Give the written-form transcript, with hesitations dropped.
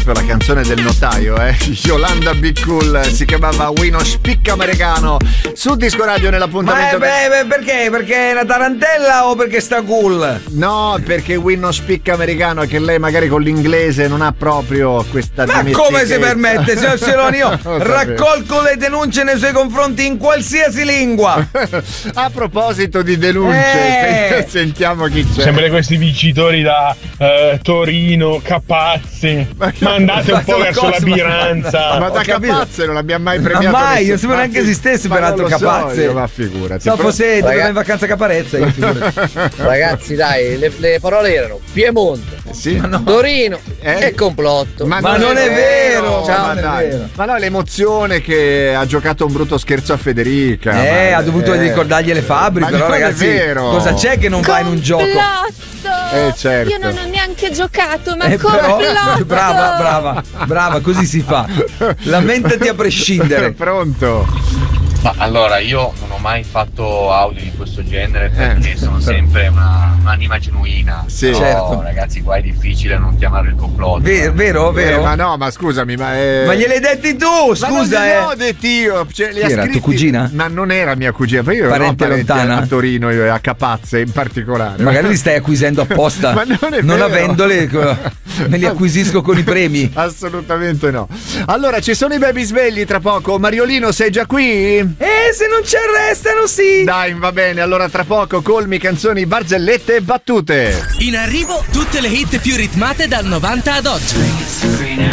proprio la canzone del notaio, Yolanda Be Cool, si chiamava We No Speak Americano su Disco Radio nell'appuntamento. Perché? Perché è una tarantella o perché sta cool? No, perché We No Speak Americano è che lei magari con l'inglese non ha proprio questa dimestichezza. Ma come si permette, signor Celoni? Io raccolgo le denunce nei suoi confronti in qualsiasi lingua. A proposito di denunce, sentiamo chi c'è. Sempre questi vincitori da Torino, Capazze. Ma andate un po' verso la Biranza. Ma da Capazze non l'abbiamo mai premiato. Ma mai, io sapevo neanche esistesse peraltro Capazze. Ma figurati. So fosse in vacanza a Caparezza. Ragazzi, dai, le parole erano Piemonte, Torino e complotto. Ma non è vero. Ciao, ma no, l'emozione che ha giocato un brutto scherzo a Federica. Ha dovuto ricordargli le fabbriche, però ragazzi, cosa c'è che non va in un gioco? Certo. Io non ho neanche giocato, ma complotto. Brava, così si fa. Lamentati a prescindere. Pronto? Ma allora, io non ho mai fatto audio di questo genere perché sono sempre un'anima genuina. Sì, però, certo. Ragazzi, qua è difficile non chiamare il complotto. Vero? Ma no, ma scusami, ma gliel'hai detti tu, scusa, Ma non ho detti io. Cioè, li ha era scritti... tua cugina? Ma non era mia cugina, perché io Parente ero lontana? A Torino e a Capazze in particolare. Magari li stai acquisendo apposta. Ma non è non vero. avendole, me li acquisisco con i premi. Assolutamente no. Allora, ci sono i baby svegli tra poco. Mariolino, sei già qui? Se non ci arrestano, sì. Dai, va bene, allora tra poco colmi, canzoni, barzellette e battute. In arrivo tutte le hit più ritmate dal 90 ad oggi.